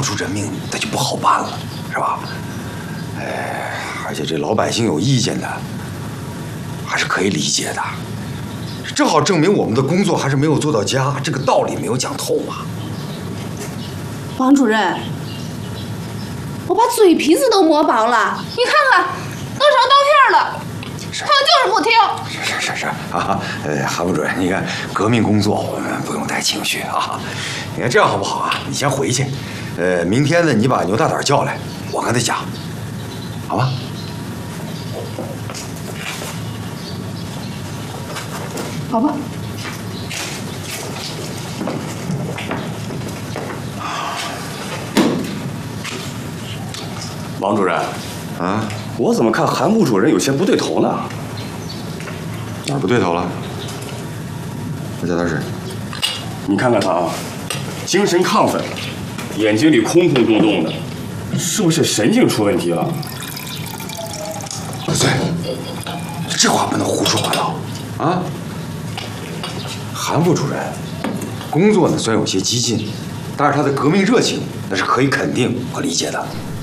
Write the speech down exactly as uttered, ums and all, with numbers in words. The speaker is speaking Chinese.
出人命，那就不好办了，是吧？哎，而且这老百姓有意见的，还是可以理解的。正好证明我们的工作还是没有做到家，这个道理没有讲透嘛。 王主任，我把嘴皮子都磨薄了，你看看，都成刀片了。 他就是不听。 是是是是啊，呃，韩副主任，你看革命工作我们不用带情绪啊。你看这样好不好啊？你先回去，呃，明天呢你把牛大胆叫来，我跟他讲，好吧？ 好吧。 王主任， 啊？ 我怎么看韩副主任有些不对头呢？ 哪儿不对头了？那叫他是？ 你看看他啊，精神亢奋，眼睛里空空洞洞的，是不是神经出问题了？ 不对，这话不能胡说八道啊！韩副主任工作呢虽然有些激进，但是他的革命热情那是可以肯定和理解的。